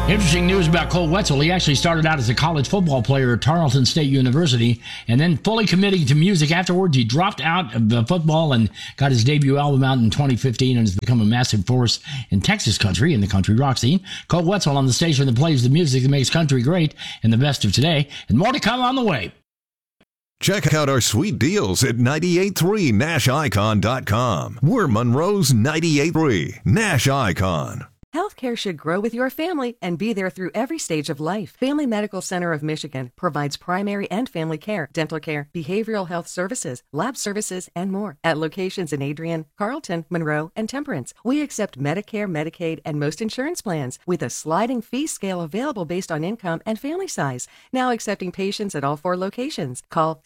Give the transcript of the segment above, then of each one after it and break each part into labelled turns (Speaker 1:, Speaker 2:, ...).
Speaker 1: Interesting news about Cole Wetzel. He actually started out as a college football player at Tarleton State University and then fully committing to music. Afterwards, he dropped out of the football and got his debut album out in 2015 and has become a massive force in Texas country and the country rock scene. Cole Wetzel on the station that plays the music that makes country great and the best of today, and more to come on the way.
Speaker 2: Check out our sweet deals at 983nashicon.com. We're Monroe's 98.3 Nash Icon.
Speaker 3: Healthcare should grow with your family and be there through every stage of life. Family Medical Center of Michigan provides primary and family care, dental care, behavioral health services, lab services, and more at locations in Adrian, Carlton, Monroe, and Temperance. We accept Medicare, Medicaid, and most insurance plans with a sliding fee scale available based on income and family size. Now accepting patients at all 4 locations. Call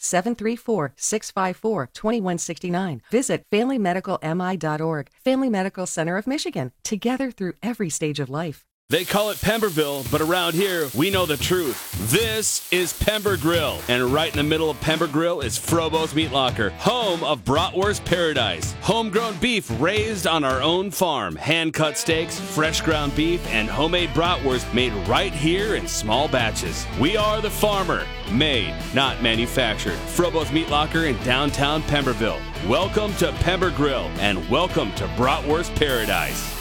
Speaker 3: 734-654-2169. Visit FamilyMedicalMI.org. Family Medical Center of Michigan. Together through every stage of life.
Speaker 4: They call it Pemberville, but around here, we know the truth. This is Pember Grill, and right in the middle of Pember Grill is Frobo's Meat Locker, home of Bratwurst Paradise. Homegrown beef raised on our own farm, hand-cut steaks, fresh ground beef, and homemade bratwurst made right here in small batches. We are the farmer, made, not manufactured. Frobo's Meat Locker in downtown Pemberville. Welcome to Pember Grill, and welcome to Bratwurst Paradise.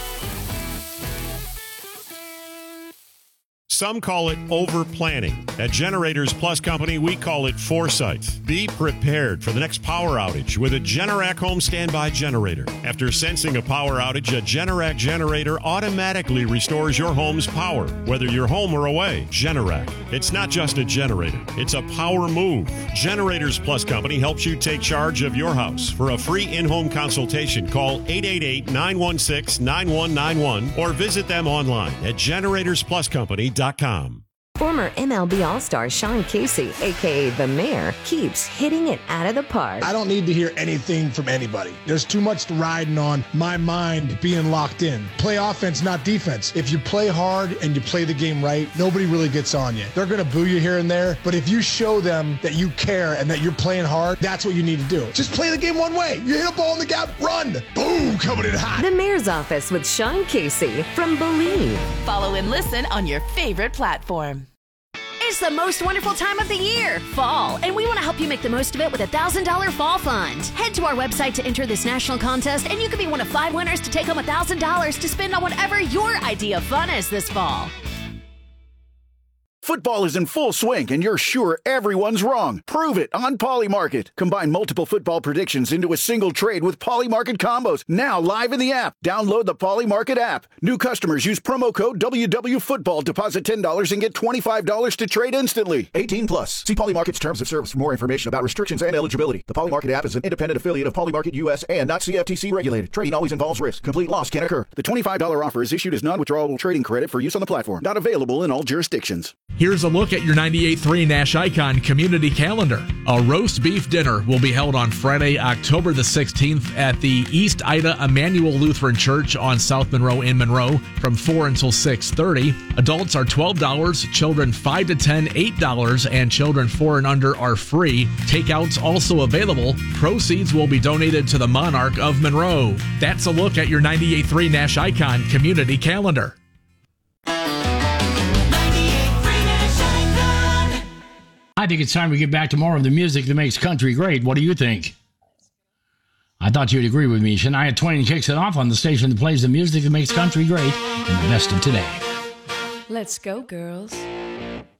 Speaker 5: Some call it over-planning. At Generators Plus Company, we call it foresight. Be prepared for the next power outage with a Generac home standby generator. After sensing a power outage, a Generac generator automatically restores your home's power, whether you're home or away. Generac. It's not just a generator. It's a power move. Generators Plus Company helps you take charge of your house. For a free in-home consultation, call 888-916-9191 or visit them online at generatorspluscompany.com.
Speaker 6: Former MLB All-Star Sean Casey, a.k.a. The Mayor, keeps hitting it out of the park.
Speaker 7: I don't need to hear anything from anybody. There's too much riding on my mind being locked in. Play offense, not defense. If you play hard and you play the game right, nobody really gets on you. They're going to boo you here and there, but if you show them that you care and that you're playing hard, that's what you need to do. Just play the game one way. You hit a ball in the gap, run. Boom, coming in hot.
Speaker 6: The Mayor's Office with Sean Casey from Believe.
Speaker 8: Follow and listen on your favorite platform. It's the most wonderful time of the year, fall, and we want to help you make the most of it with a $1,000 fall fund. Head to our website to enter this national contest, and you could be one of 5 winners to take home $1,000 to spend on whatever your idea of fun is this fall.
Speaker 9: Football is in full swing, and you're sure everyone's wrong. Prove it on Polymarket. Combine multiple football predictions into a single trade with Polymarket combos. Now live in the app. Download the Polymarket app. New customers use promo code WWFootball. Deposit $10 and get $25 to trade instantly.
Speaker 10: 18 plus. See Polymarket's terms of service for more information about restrictions and eligibility. The Polymarket app is an independent affiliate of Polymarket US and not CFTC regulated. Trading always involves risk. Complete loss can occur.
Speaker 9: The $25 offer is issued as non-withdrawable trading credit for use on the platform. Not available in all jurisdictions.
Speaker 11: Here's a look at your 98.3 Nash Icon community calendar. A roast beef dinner will be held on Friday, October the 16th at the East Ida Emmanuel Lutheran Church on South Monroe in Monroe from 4 until 6:30. Adults are $12, children 5 to 10, $8, and children 4 and under are free. Takeouts also available. Proceeds will be donated to the Monarch of Monroe. That's a look at your 98.3 Nash Icon community calendar.
Speaker 1: I think it's time we get back to more of the music that makes country great. What do you think? I thought you'd agree with me. Shania Twain kicks it off on the station that plays the music that makes country great and the best of today.
Speaker 12: Let's go, girls.